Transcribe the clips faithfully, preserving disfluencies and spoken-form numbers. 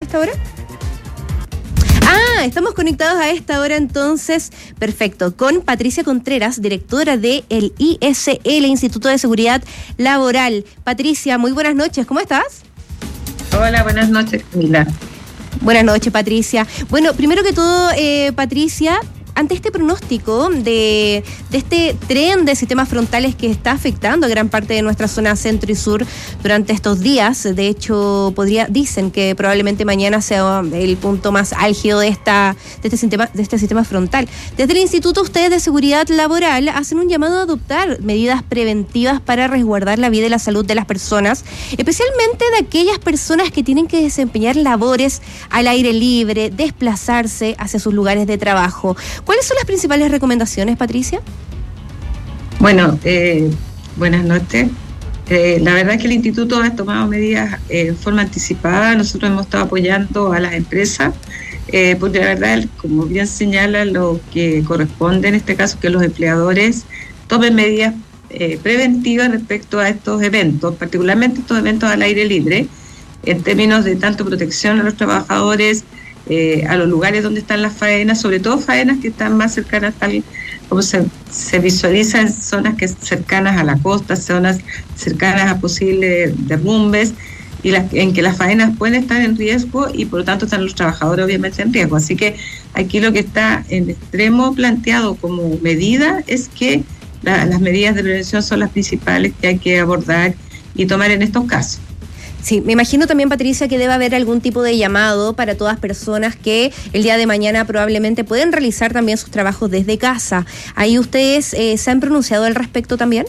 esta hora? Ah, estamos conectados a esta hora entonces, perfecto, con Patricia Contreras, directora del I S L, Instituto de Seguridad Laboral. Patricia, muy buenas noches, ¿cómo estás? Hola, buenas noches, Camila. Buenas noches, Patricia. Bueno, primero que todo, eh, Patricia, ante este pronóstico de, de este tren de sistemas frontales que está afectando a gran parte de nuestra zona centro y sur durante estos días, de hecho, podría, dicen que probablemente mañana sea el punto más álgido de, esta, de, este sistema, de este sistema frontal. Desde el Instituto, ustedes de Seguridad Laboral hacen un llamado a adoptar medidas preventivas para resguardar la vida y la salud de las personas, especialmente de aquellas personas que tienen que desempeñar labores al aire libre, desplazarse hacia sus lugares de trabajo. ¿Cuáles son las principales recomendaciones, Patricia? Bueno, eh, buenas noches. Eh, la verdad es que el Instituto ha tomado medidas eh, en forma anticipada. Nosotros hemos estado apoyando a las empresas, eh, porque la verdad, como bien señala, lo que corresponde en este caso que los empleadores tomen medidas eh, preventivas respecto a estos eventos, particularmente estos eventos al aire libre, en términos de tanto protección a los trabajadores, Eh, a los lugares donde están las faenas, sobre todo faenas que están más cercanas, tal como se, se visualiza en zonas que cercanas a la costa, zonas cercanas a posibles derrumbes, y las, en que las faenas pueden estar en riesgo y por lo tanto están los trabajadores obviamente en riesgo. Así que aquí lo que está en extremo planteado como medida es que la, las medidas de prevención son las principales que hay que abordar y tomar en estos casos. Sí, me imagino también, Patricia, que debe haber algún tipo de llamado para todas personas que el día de mañana probablemente pueden realizar también sus trabajos desde casa. ¿Ahí ustedes eh, se han pronunciado al respecto también?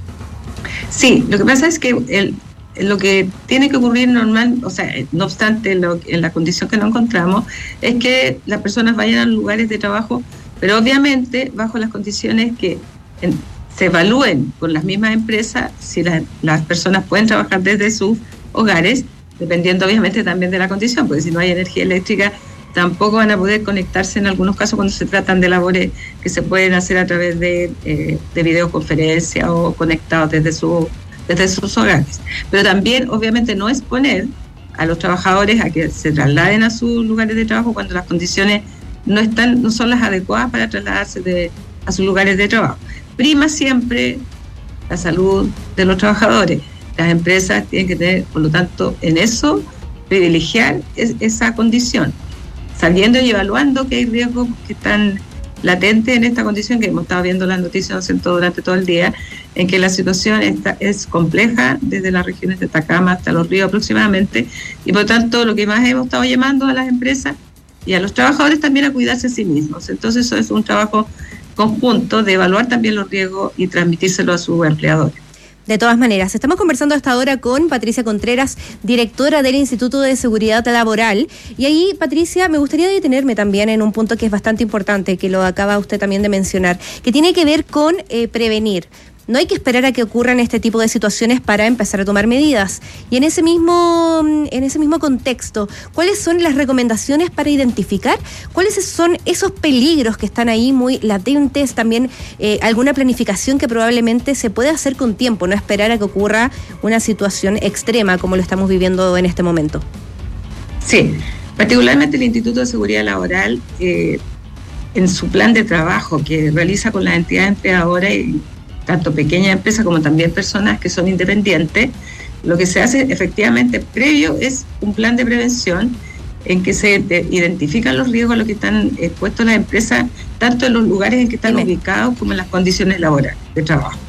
Sí, lo que pasa es que el, lo que tiene que ocurrir normal, o sea, no obstante lo, en la condición que nos encontramos, es que las personas vayan a los lugares de trabajo, pero obviamente bajo las condiciones que en, se evalúen con las mismas empresas si la, las personas pueden trabajar desde sus hogares, dependiendo obviamente también de la condición, porque si no hay energía eléctrica tampoco van a poder conectarse en algunos casos cuando se tratan de labores que se pueden hacer a través de, eh, de videoconferencia o conectados desde, su, desde sus hogares. Pero también obviamente no exponer a los trabajadores a que se trasladen a sus lugares de trabajo cuando las condiciones no están, no son las adecuadas para trasladarse de, a sus lugares de trabajo. Prima siempre la salud de los trabajadores. Las empresas tienen que tener, por lo tanto, en eso, privilegiar es, esa condición, sabiendo y evaluando que hay riesgos que están latentes en esta condición, que hemos estado viendo las noticias en todo, durante todo el día, en que la situación está, es compleja desde las regiones de Atacama hasta los ríos aproximadamente, y por lo tanto lo que más hemos estado llamando a las empresas y a los trabajadores también a cuidarse a sí mismos. Entonces eso es un trabajo conjunto de evaluar también los riesgos y transmitírselo a sus empleadores. De todas maneras, estamos conversando hasta ahora con Patricia Contreras, directora del Instituto de Seguridad Laboral. Y ahí, Patricia, me gustaría detenerme también en un punto que es bastante importante, que lo acaba usted también de mencionar, que tiene que ver con eh, prevenir. No hay que esperar a que ocurran este tipo de situaciones para empezar a tomar medidas. Y en ese mismo, en ese mismo contexto, ¿cuáles son las recomendaciones para identificar cuáles son esos peligros que están ahí muy latentes? También eh, alguna planificación que probablemente se puede hacer con tiempo, no esperar a que ocurra una situación extrema como lo estamos viviendo en este momento. Sí, particularmente el Instituto de Seguridad Laboral, eh, en su plan de trabajo que realiza con las entidades empleadoras y tanto pequeñas empresas como también personas que son independientes, lo que se hace efectivamente previo es un plan de prevención en que se identifican los riesgos a los que están expuestos las empresas, tanto en los lugares en que están Dime. ubicados como en las condiciones laborales de trabajo.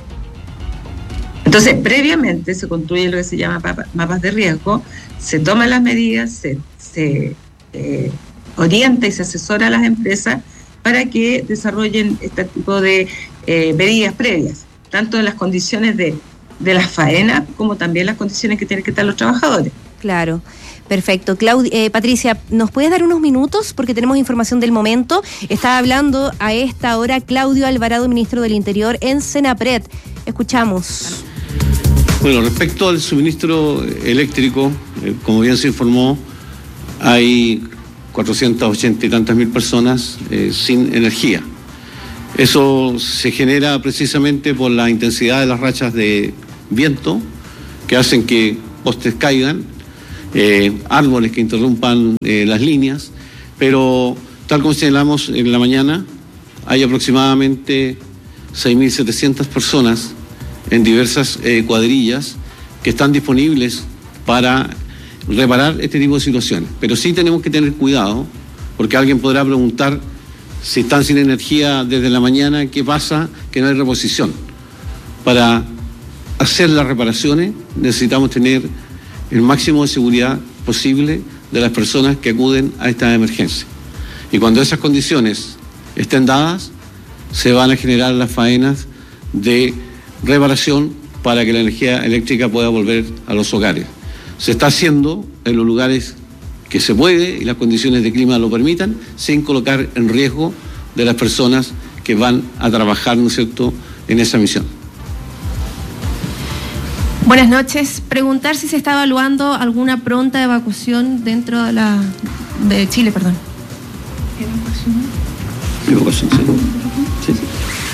Entonces, previamente se construye lo que se llama mapas de riesgo, se toman las medidas, se, se eh, orienta y se asesora a las empresas para que desarrollen este tipo de eh, medidas previas, tanto en las condiciones de, de las faenas como también las condiciones que tienen que estar los trabajadores. Claro, perfecto. Claudia, eh, Patricia, ¿nos puedes dar unos minutos? Porque tenemos información del momento. Está hablando a esta hora Claudio Alvarado, ministro del Interior en Senapred. Escuchamos. Bueno, respecto al suministro eléctrico, eh, como bien se informó, hay cuatrocientas ochenta y tantas mil personas eh, sin energía. Eso se genera precisamente por la intensidad de las rachas de viento que hacen que postes caigan eh, árboles que interrumpan eh, las líneas, pero tal como señalamos en la mañana, hay aproximadamente seis mil setecientas personas en diversas eh, cuadrillas que están disponibles para reparar este tipo de situaciones. Pero sí tenemos que tener cuidado, porque alguien podrá preguntar si están sin energía desde la mañana, ¿qué pasa? Que no hay reposición. Para hacer las reparaciones necesitamos tener el máximo de seguridad posible de las personas que acuden a esta emergencia. Y cuando esas condiciones estén dadas, se van a generar las faenas de reparación para que la energía eléctrica pueda volver a los hogares. Se está haciendo en los lugares que se puede y las condiciones de clima lo permitan, sin colocar en riesgo de las personas que van a trabajar, ¿no es cierto?, en esa misión. Buenas noches. Preguntar si se está evaluando alguna pronta evacuación dentro de la de Chile, perdón. ¿Evacuación? Evacuación, sí. Sí, sí.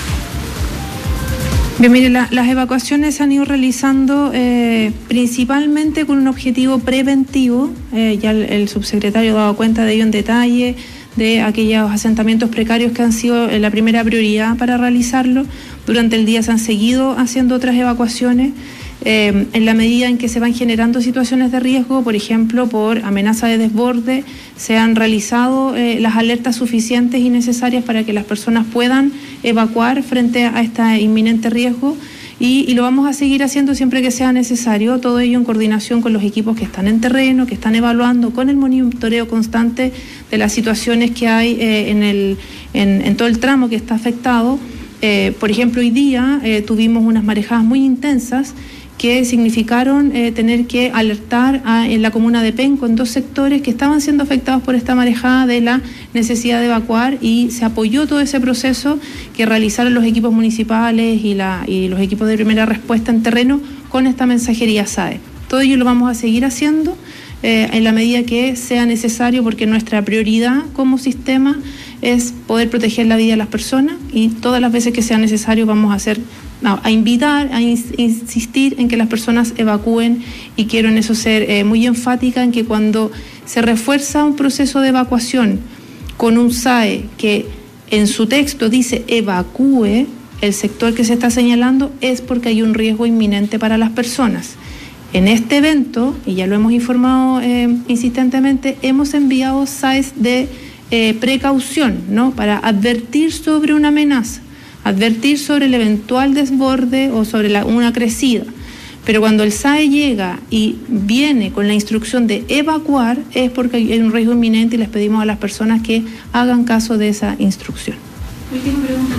Bien, mire, la, las evacuaciones se han ido realizando eh, principalmente con un objetivo preventivo. Eh, ya el, el subsecretario ha dado cuenta de ello en detalle, de aquellos asentamientos precarios que han sido eh, la primera prioridad para realizarlo. Durante el día se han seguido haciendo otras evacuaciones. Eh, en la medida en que se van generando situaciones de riesgo, por ejemplo, por amenaza de desborde, se han realizado eh, las alertas suficientes y necesarias para que las personas puedan evacuar frente a este inminente riesgo y, y lo vamos a seguir haciendo siempre que sea necesario, todo ello en coordinación con los equipos que están en terreno, que están evaluando, con el monitoreo constante de las situaciones que hay eh, en, el, en, en todo el tramo que está afectado. Eh, por ejemplo, hoy día eh, tuvimos unas marejadas muy intensas que significaron eh, tener que alertar a, en la comuna de Penco, en dos sectores que estaban siendo afectados por esta marejada, de la necesidad de evacuar, y se apoyó todo ese proceso que realizaron los equipos municipales y, la, y los equipos de primera respuesta en terreno con esta mensajería S A E. Todo ello lo vamos a seguir haciendo eh, en la medida que sea necesario, porque nuestra prioridad como sistema es poder proteger la vida de las personas, y todas las veces que sea necesario vamos a hacer a invitar, a insistir en que las personas evacúen, y quiero en eso ser eh, muy enfática en que cuando se refuerza un proceso de evacuación con un S A E que en su texto dice evacúe el sector que se está señalando, es porque hay un riesgo inminente para las personas. En este evento, y ya lo hemos informado eh, insistentemente, hemos enviado S A Es de eh, precaución, ¿no?, para advertir sobre una amenaza, advertir sobre el eventual desborde o sobre la, una crecida. Pero cuando el S A E llega y viene con la instrucción de evacuar, es porque hay un riesgo inminente y les pedimos a las personas que hagan caso de esa instrucción. Última pregunta.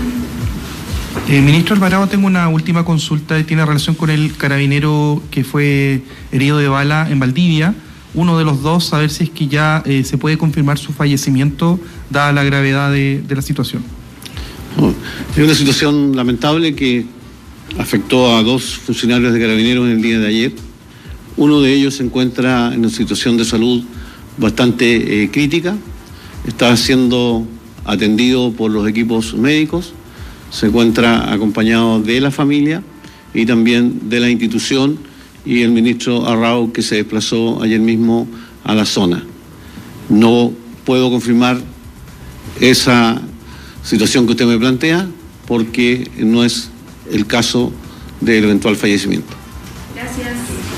Eh, ministro Alvarado, tengo una última consulta y tiene relación con el carabinero que fue herido de bala en Valdivia. Uno de los dos, a ver si es que ya eh, se puede confirmar su fallecimiento, dada la gravedad de, de la situación. Es una situación lamentable que afectó a dos funcionarios de Carabineros en el día de ayer. Uno de ellos se encuentra en una situación de salud bastante eh, crítica, está siendo atendido por los equipos médicos, se encuentra acompañado de la familia y también de la institución y el ministro Arrau, que se desplazó ayer mismo a la zona. No puedo confirmar esa situación que usted me plantea, porque no es el caso del eventual fallecimiento. Gracias.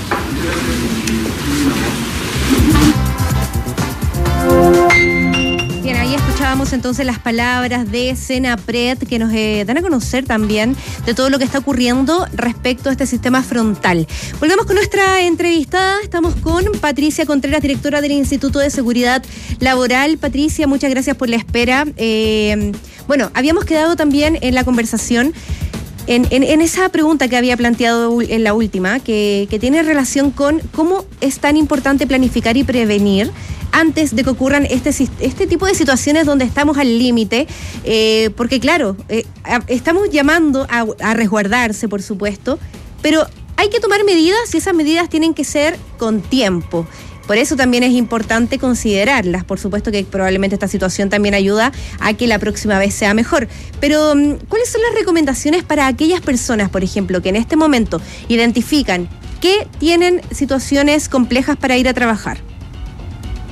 Bien, ahí escuchábamos entonces las palabras de Senapred, que nos eh, dan a conocer también de todo lo que está ocurriendo respecto a este sistema frontal. Volvemos con nuestra entrevistada. Estamos con Patricia Contreras, directora del Instituto de Seguridad Laboral. Patricia, muchas gracias por la espera. Eh, bueno, habíamos quedado también en la conversación En, en, en esa pregunta que había planteado en la última, que, que tiene relación con cómo es tan importante planificar y prevenir antes de que ocurran este, este tipo de situaciones donde estamos al límite, eh, porque claro, eh, a, estamos llamando a, a resguardarse, por supuesto, pero hay que tomar medidas, y esas medidas tienen que ser con tiempo. Por eso también es importante considerarlas. Por supuesto que probablemente esta situación también ayuda a que la próxima vez sea mejor. Pero, ¿cuáles son las recomendaciones para aquellas personas, por ejemplo, que en este momento identifican que tienen situaciones complejas para ir a trabajar.